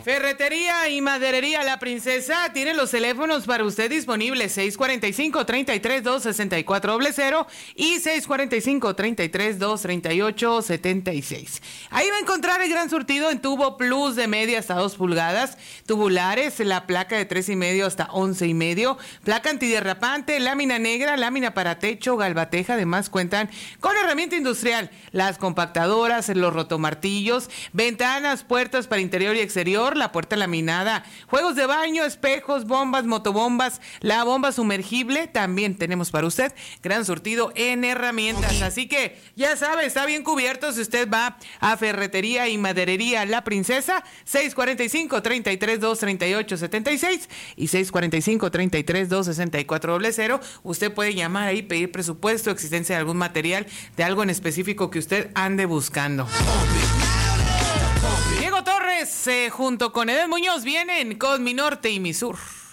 Ferretería y maderería La Princesa tiene los teléfonos para usted disponibles 645-33-264-00 y 645-33-238-76. Ahí va a encontrar el gran surtido en tubo plus de media hasta 2 pulgadas, tubulares, la placa de 3,5 hasta 11,5, placa antiderrapante, lámina negra, lámina para techo, galvateja. Además cuentan con herramienta industrial, las compactadoras, los rotomartillos, ventanas, puertas para interior y exterior, la puerta laminada, juegos de baño, espejos, bombas, motobombas, la bomba sumergible. También tenemos para usted gran surtido en herramientas. Así que ya sabe, está bien cubierto si usted va a Ferretería y Maderería La Princesa, 645-33-238-76 y 645-33-264-00. Usted puede llamar ahí, pedir presupuesto, existencia de algún material, de algo en específico que usted ande buscando. Diego Torres, junto con Edel Muñoz, vienen con Mi Norte y Mi Sur.